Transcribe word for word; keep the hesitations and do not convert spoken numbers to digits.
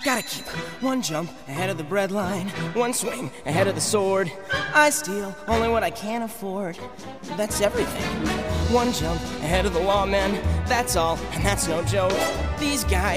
Gotta keep one jump ahead of the breadline, one swing ahead of the sword. I steal only what I can afford. That's everything. One jump ahead of the lawmen, that's all, and that's no joke. These guys